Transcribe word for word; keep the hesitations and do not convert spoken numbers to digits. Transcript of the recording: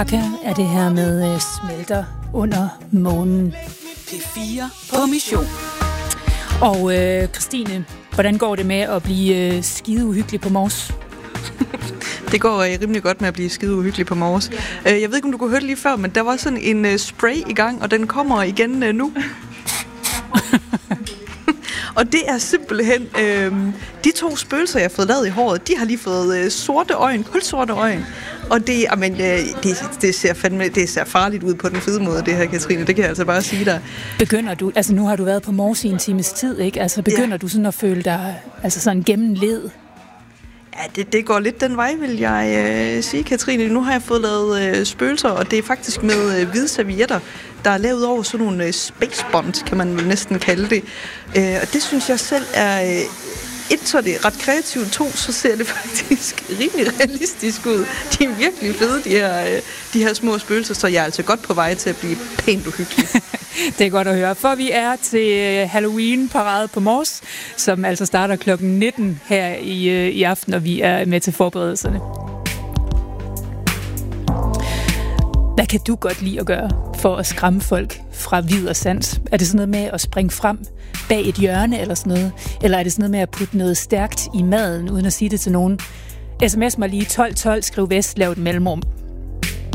Er det her med uh, smelter under månen. P fire på mission. Og uh, Christine, hvordan går det med at blive uh, skide uhyggelig på Mors? Det går uh, rimelig godt med at blive skide uhyggelig på Mors. Uh, jeg ved ikke, om du kunne høre det lige før, men der var sådan en uh, spray i gang, og den kommer igen uh, nu. Og det er simpelthen øh, de to spøgelser, jeg har fået lavet i håret, de har lige fået øh, sorte øjne, kulsorte øjne. Og det, amen, øh, det, det, ser fandme, det ser farligt ud på den fede måde, det her, Katrine. Det kan jeg altså bare sige dig. Begynder du, altså nu har du været på Mors i en times tid, ikke? Altså begynder ja. du sådan at føle dig altså sådan gennemled? Ja, det, det går lidt den vej, vil jeg øh, sige, Katrine. Nu har jeg fået lavet øh, spøgelser, og det er faktisk med øh, hvide servietter, der er lavet over sådan nogle øh, space bonds, kan man vel næsten kalde det. Øh, og det synes jeg selv er... Øh, et, så er det ret kreativt. To, så ser det faktisk rimelig realistisk ud. De er virkelig fede, de her, øh, de her små spøgelser, så jeg er altså godt på vej til at blive pænt uhyggelig. Det er godt at høre, for vi er til Halloween-parade på Mors, som altså starter klokken nitten her i, i aften, og vi er med til forberedelserne. Hvad kan du godt lide at gøre for at skræmme folk fra vid og sans? Er det sådan noget med at springe frem bag et hjørne eller sådan noget? Eller er det sådan noget med at putte noget stærkt i maden, uden at sige det til nogen? S M S mig lige tolv tolv, skriv vest, lav et mellemrum.